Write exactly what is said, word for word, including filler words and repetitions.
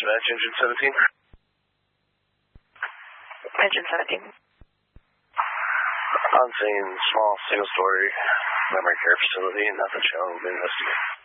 dispatch, engine seventeen. Engine seventeen. On scene, small single-story memory care facility, nothing shown, been investigated.